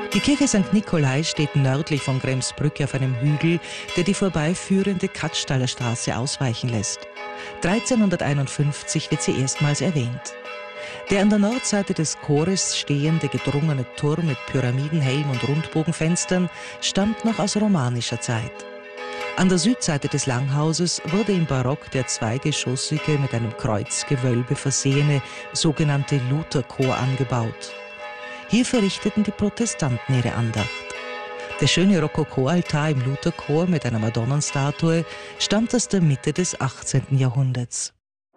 Die Kirche St. Nikolai steht nördlich von Gremsbrücke auf einem Hügel, der die vorbeiführende Katzstaller Straße ausweichen lässt. 1351 wird sie erstmals erwähnt. Der an der Nordseite des Chores stehende gedrungene Turm mit Pyramidenhelm und Rundbogenfenstern stammt noch aus romanischer Zeit. An der Südseite des Langhauses wurde im Barock der zweigeschossige, mit einem Kreuzgewölbe versehene sogenannte Lutherchor angebaut. Hier verrichteten die Protestanten ihre Andacht. Der schöne Rokoko-Altar im Lutherchor mit einer Madonnenstatue stammt aus der Mitte des 18. Jahrhunderts.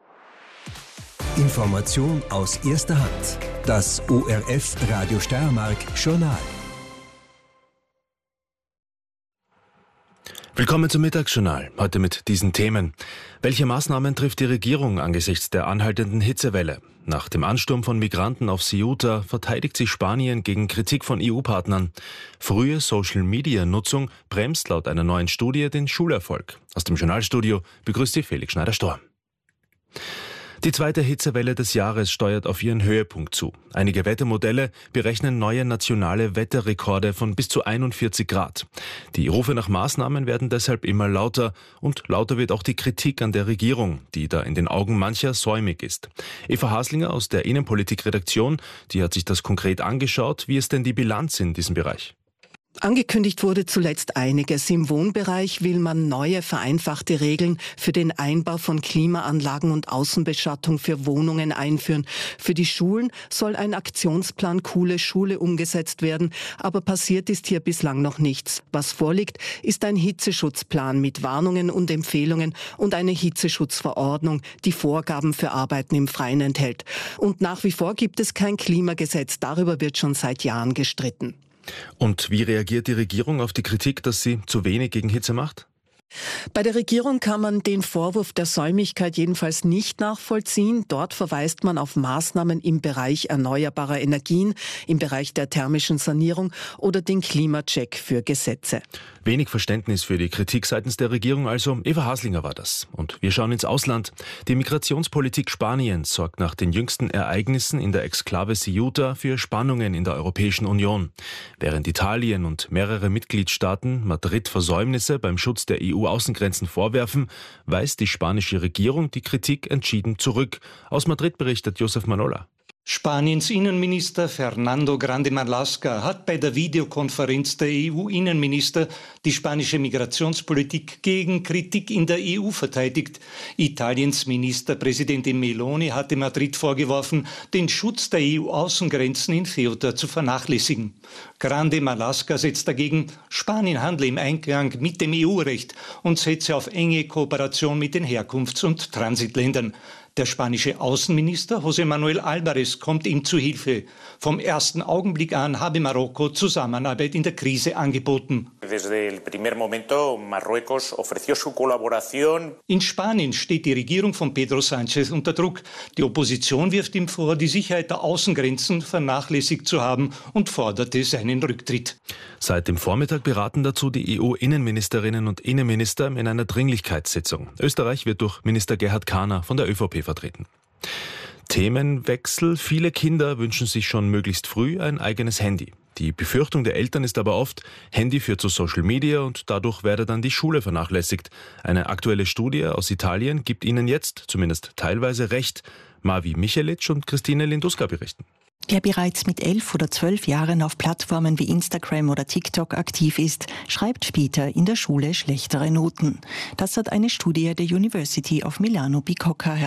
Information aus erster Hand. Das ORF Radio Steiermark Journal. Willkommen zum Mittagsjournal, heute mit diesen Themen. Welche Maßnahmen trifft die Regierung angesichts der anhaltenden Hitzewelle? Nach dem Ansturm von Migranten auf Ceuta verteidigt sich Spanien gegen Kritik von EU-Partnern. Frühe Social-Media-Nutzung bremst laut einer neuen Studie den Schulerfolg. Aus dem Journalstudio begrüßt Sie Felix Schneider-Storm. Die zweite Hitzewelle des Jahres steuert auf ihren Höhepunkt zu. Einige Wettermodelle berechnen neue nationale Wetterrekorde von bis zu 41 Grad. Die Rufe nach Maßnahmen werden deshalb immer lauter und lauter wird auch die Kritik an der Regierung, die da in den Augen mancher säumig ist. Eva Haslinger aus der Innenpolitik-Redaktion, die hat sich das konkret angeschaut. Wie ist denn die Bilanz in diesem Bereich? Angekündigt wurde zuletzt einiges. Im Wohnbereich will man neue, vereinfachte Regeln für den Einbau von Klimaanlagen und Außenbeschattung für Wohnungen einführen. Für die Schulen soll ein Aktionsplan Coole Schule umgesetzt werden, aber passiert ist hier bislang noch nichts. Was vorliegt, ist ein Hitzeschutzplan mit Warnungen und Empfehlungen und eine Hitzeschutzverordnung, die Vorgaben für Arbeiten im Freien enthält. Und nach wie vor gibt es kein Klimagesetz. Darüber wird schon seit Jahren gestritten. Und wie reagiert die Regierung auf die Kritik, dass sie zu wenig gegen Hitze macht? Bei der Regierung kann man den Vorwurf der Säumigkeit jedenfalls nicht nachvollziehen. Dort verweist man auf Maßnahmen im Bereich erneuerbarer Energien, im Bereich der thermischen Sanierung oder den Klimacheck für Gesetze. Wenig Verständnis für die Kritik seitens der Regierung also. Eva Haslinger war das. Und wir schauen ins Ausland. Die Migrationspolitik Spaniens sorgt nach den jüngsten Ereignissen in der Exklave Ceuta für Spannungen in der Europäischen Union. Während Italien und mehrere Mitgliedstaaten Madrid Versäumnisse beim Schutz der EU-Außengrenzen vorwerfen, weist die spanische Regierung die Kritik entschieden zurück. Aus Madrid berichtet Josef Manola. Spaniens Innenminister Fernando Grande Marlaska hat bei der Videokonferenz der EU-Innenminister die spanische Migrationspolitik gegen Kritik in der EU verteidigt. Italiens Ministerpräsidentin Meloni hatte Madrid vorgeworfen, den Schutz der EU-Außengrenzen in Ceuta zu vernachlässigen. Grande Marlaska setzt dagegen, Spanien handle im Einklang mit dem EU-Recht und setze auf enge Kooperation mit den Herkunfts- und Transitländern. Der spanische Außenminister José Manuel Álvarez kommt ihm zu Hilfe. Vom ersten Augenblick an habe Marokko Zusammenarbeit in der Krise angeboten. In Spanien steht die Regierung von Pedro Sánchez unter Druck. Die Opposition wirft ihm vor, die Sicherheit der Außengrenzen vernachlässigt zu haben und forderte seinen Rücktritt. Seit dem Vormittag beraten dazu die EU-Innenministerinnen und Innenminister in einer Dringlichkeitssitzung. Österreich wird durch Minister Gerhard Kahner von der ÖVP vertreten. Themenwechsel. Viele Kinder wünschen sich schon möglichst früh ein eigenes Handy. Die Befürchtung der Eltern ist aber oft, Handy führt zu Social Media und dadurch werde dann die Schule vernachlässigt. Eine aktuelle Studie aus Italien gibt ihnen jetzt zumindest teilweise recht. Mavi Michelic und Christine Linduska berichten. Wer bereits mit 11 oder 12 Jahren auf Plattformen wie Instagram oder TikTok aktiv ist, schreibt später in der Schule schlechtere Noten. Das hat eine Studie der University of Milano Bicocca